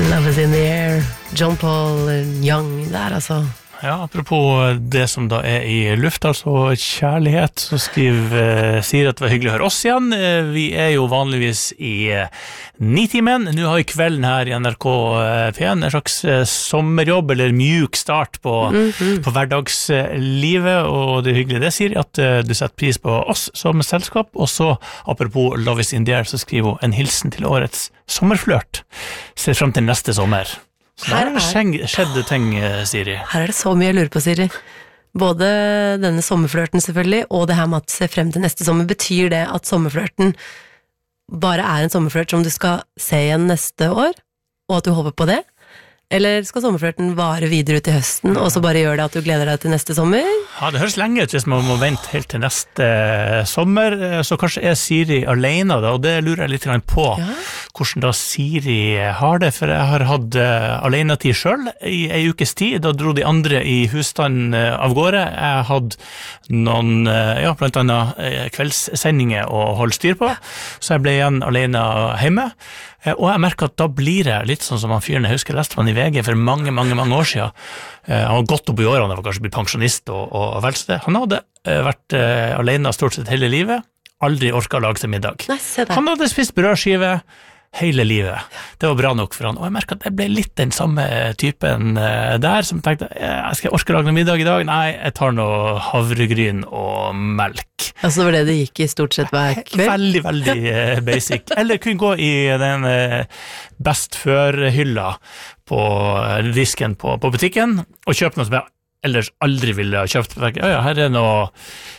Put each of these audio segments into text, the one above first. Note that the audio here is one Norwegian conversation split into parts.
Love is in the air. John Paul Young der, altså. Ja, apropos det som da I luft, altså kjærlighet, så sier at det var hyggelig å høre oss igjen. Vi jo vanligvis I Nitimen. Nå har vi kvelden her I NRK P1 en slags sommerjobb, eller mjuk start på hverdagslivet, og det hyggelig det sier at du setter pris på oss som selskap, og så, apropos Love is in the air, så skriver hun en hilsen til årets sommerflørt. Ser frem til neste sommer. Så her skjedd ting, Siri. Her det så mye jeg lurer på, Siri. Både denne sommerflørten selvfølgelig, og det her med at se frem til neste sommer. Betyr det at sommerflørten bare en sommerflørt som du skal se igjen neste år, og at du håper på det? Eller skal sommerflørten vare videre ut I høsten, og så bare gjør det at du gleder deg til neste sommer? Ja, det høres lenge ut hvis man må vente helt til neste sommer, så kanskje Siri alene da, og det lurer jeg litt på, hvordan da Siri har det, for jeg har hatt alenetid selv I en ukes tid, da dro de andre I husstanden av gårde, jeg hadde noen, blant annet kveldssendinger å holde styr på, så jeg ble igjen alene hjemme, og jeg merker at da blir det litt sånn som han fyren, jeg husker jeg leste man I VG for mange år siden, han var godt opp I årene, han var kanskje blitt pensjonist og vel så det, han hadde vært alene stort sett hele livet, aldri orket å lage seg middag. Nei, han hadde spist brødskive hele livet. Det var bra nok for han, og jeg merket at det ble litt den samme typen der, som tenkte, jeg skal orke å lage noe middag I dag, nei, jeg tar noe havregryn og melk. Altså det var det det gikk I stort sett hver kveld? Veldig basic. Eller kunne gå I den best før-hylla på disken på butikken, og kjøpe noe som jeg ellers aldri ville ha kjøpt. Her noe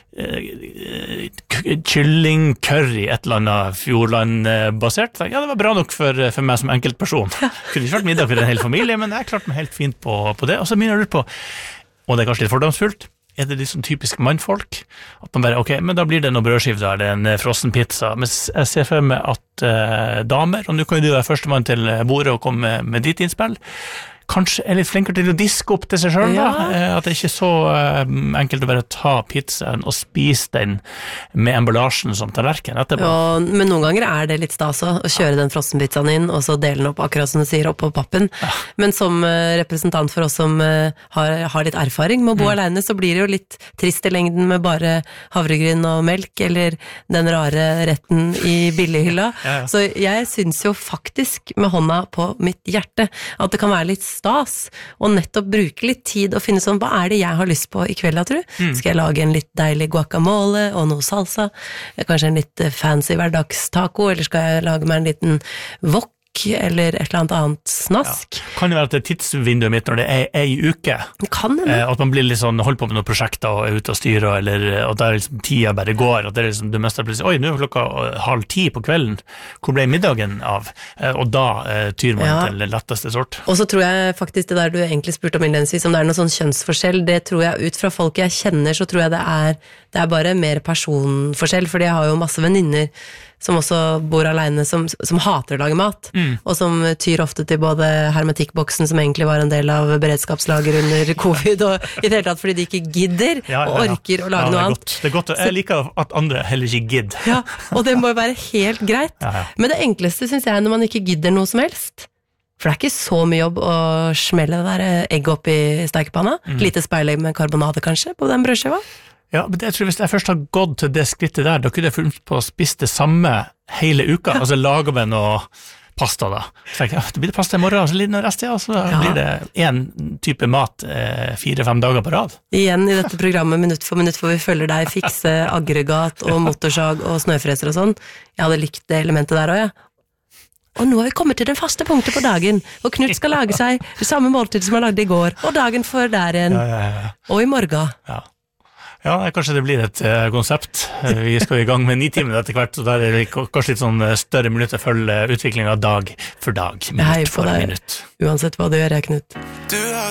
kylling, curry, et eller annet Fjordland-basert. Ja, det var bra nok for meg som enkeltperson. Kunne ikke vært middag for en hel familie, men jeg klarte meg helt fint på det. Og så begynner jeg å lure på, og det kanskje litt fordomsfullt, det litt sånn typisk mannfolk, at man bare, ok, men da blir det noe brødskiv da, eller en frossen pizza, men jeg ser for meg at damer, og nå kan jo du være første mann til bordet og komme med ditt innspill, kanskje litt flinkere til å diske opp til seg selv da, at det ikke så enkelt å bare ta pizzaen og spise den med emballasjen som tallerken etterpå. Ja, men noen ganger det litt stas å kjøre den frossenpizzaen inn, og så dele den opp akkurat som du sier, opp på pappen. Men som representant for oss som har litt erfaring med å bo alene, så blir det jo litt trist I lengden med bare havregryn og melk, eller den rare retten I billighylla. Så jeg synes jo faktisk med hånda på mitt hjerte at det kan være litt stas, og nettopp bruke litt tid og finne sånn, hva det jeg har lyst på I kveld, tror du? Skal jeg lage en litt deilig guacamole og noe salsa? Kanskje en litt fancy hverdagstaco, eller skal jeg lage meg en liten wok, eller et eller annet snask? Ja. Kan det være at det tidsvinduet mitt når det en uke? Kan det? At man blir litt sånn, holdt på med noen prosjekter og ute og styrer, eller at det liksom tida bare går, at det liksom, du mest plutselig, oi, nå klokka 9:30 på kvelden, hvor ble middagen av? Og da tyr man til det letteste sort. Og så tror jeg faktisk det der du egentlig spurte om innledningsvis, om det noen sånn kjønnsforskjell, det tror jeg ut fra folk jeg kjenner, så tror jeg det bare mer personforskjell, fordi jeg har jo masse venninner som også bor alene, som hater å lage mat, og som tyr ofte til både hermetikkboksen, som egentlig var en del av beredskapslager under covid, og I det hele tatt fordi de ikke gidder og orker å lage noe annet. Det godt. Jeg liker at andre heller ikke gidder. Ja, og det må jo være helt greit. Men det enkleste synes jeg når man ikke gidder noe som helst, for det ikke så mye jobb å smelle det der egg opp I stekepanna, lite speilegg med karbonade kanskje på den brødskiva. Ja, men jeg tror hvis jeg først har gått til det skrittet der, da kunne jeg funnet på å spise det samme hele uka, altså lage med noe pasta da. Så jeg, det blir pasta I morgen, og så litt noe rest, så blir det en type mat 4-5 dager på rad. Igjen I dette programmet minutt for minutt, hvor vi følger deg fikse aggregat og motorsag og snøfreser og sånn. Jeg hadde likt det elementet der også, Og nå har vi kommet til den faste punktet på dagen, og Knut skal lage seg det samme måltid som han lagde I går, og dagen før der igjen, og I morgen. Ja, kanskje det blir et konsept. Vi skal I gang med 9 timer etter hvert, så der det kanskje litt sånn større minutter å følge utviklingen dag for dag, minutt for minutt. Uansett hva du gjør, Knut.